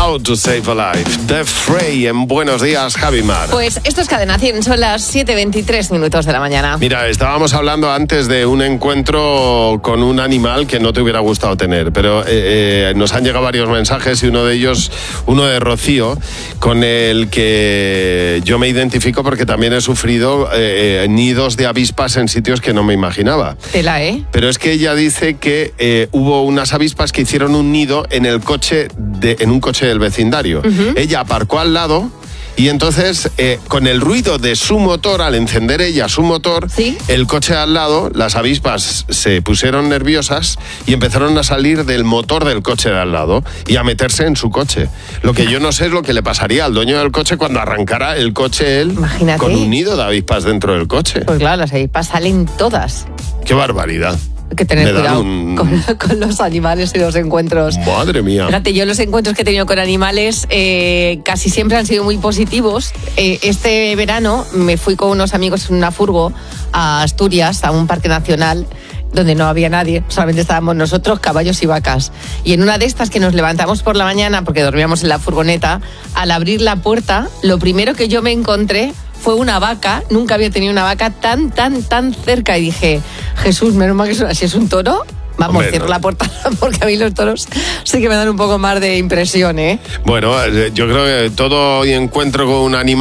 How to Save a Life. The Fray en Buenos Días, Javi Mar. Pues esto es Cadena 100, son las 7:23 minutos de la mañana. Mira, estábamos hablando antes de un encuentro con un animal que no te hubiera gustado tener, pero nos han llegado varios mensajes y uno de ellos, uno de Rocío, con el que yo me identifico porque también he sufrido nidos de avispas en sitios que no me imaginaba. Tela, Pero es que ella dice que hubo unas avispas que hicieron un nido en el coche en un coche del vecindario. Ella aparcó al lado y entonces con el ruido de su motor, al encender ella su motor, ¿sí? El coche al lado, las avispas se pusieron nerviosas y empezaron a salir del motor del coche de al lado y a meterse en su coche. Lo que yo no sé es lo que le pasaría al dueño del coche cuando arrancara el coche él. Imagínate. Con un nido de avispas dentro del coche. Pues claro, las avispas salen todas. ¡Qué barbaridad! Hay que tener cuidado con los animales y los encuentros. Madre mía. Fíjate, yo los encuentros que he tenido con animales casi siempre han sido muy positivos. Este verano me fui con unos amigos en una furgo a Asturias, a un parque nacional, donde no había nadie, solamente estábamos nosotros, caballos y vacas. Y en una de estas que nos levantamos por la mañana, porque dormíamos en la furgoneta, al abrir la puerta, lo primero que yo me encontré fue una vaca. Nunca había tenido una vaca tan cerca y dije, Jesús, menos mal que si es un toro, vamos, hombre, cierro la puerta, porque a mí los toros sí que me dan un poco más de impresión, Bueno, yo creo que todo encuentro con un animal